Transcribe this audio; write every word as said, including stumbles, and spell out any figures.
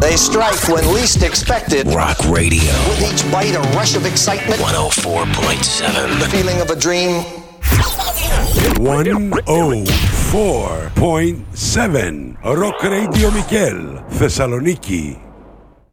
They strike when least expected. Rock Radio. With each bite, a rush of excitement. one oh four point seven. The feeling of a dream. one oh four point seven. Rock Radio Mikel, Thessaloniki.